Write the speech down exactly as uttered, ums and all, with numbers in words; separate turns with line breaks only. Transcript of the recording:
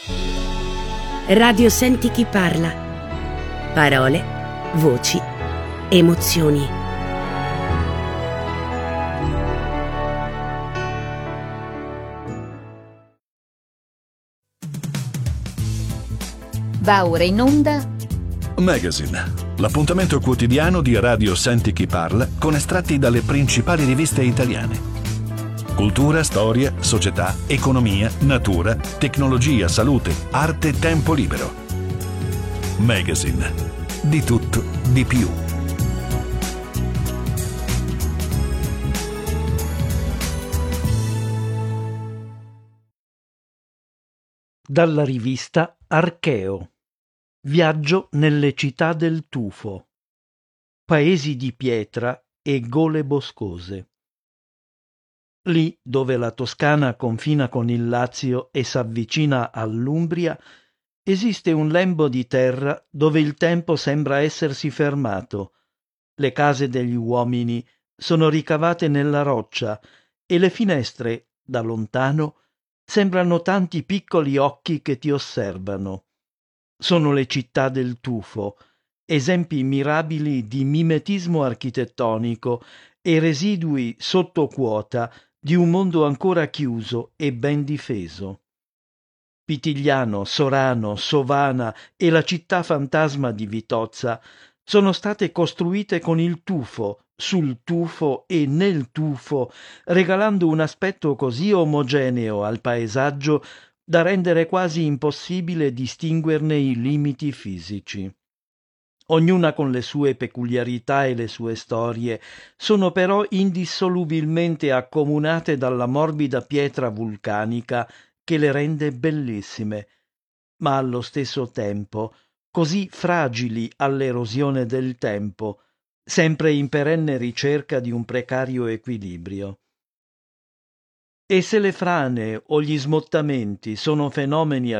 Radio Senti chi parla. Parole, voci, emozioni.
Va ora in onda
Magazine, l'appuntamento quotidiano di Radio Senti chi parla con estratti dalle principali riviste italiane. Cultura, storia, società, economia, natura, tecnologia, salute, arte, tempo libero. Magazine. Di tutto, di più.
Dalla rivista Archeo. Viaggio nelle città del tufo. Paesi di pietra e gole boscose. Lì dove la Toscana confina con il Lazio e s'avvicina all'Umbria, esiste un lembo di terra dove il tempo sembra essersi fermato. Le case degli uomini sono ricavate nella roccia e le finestre, da lontano, sembrano tanti piccoli occhi che ti osservano. Sono le città del tufo, esempi mirabili di mimetismo architettonico e residui sotto quota di un mondo ancora chiuso e ben difeso. Pitigliano, Sorano, Sovana e la città fantasma di Vitozza sono state costruite con il tufo, sul tufo e nel tufo, regalando un aspetto così omogeneo al paesaggio da rendere quasi impossibile distinguerne i limiti fisici. Ognuna con le sue peculiarità e le sue storie, sono però indissolubilmente accomunate dalla morbida pietra vulcanica che le rende bellissime, ma allo stesso tempo così fragili all'erosione del tempo, sempre in perenne ricerca di un precario equilibrio. E se le frane o gli smottamenti sono fenomeni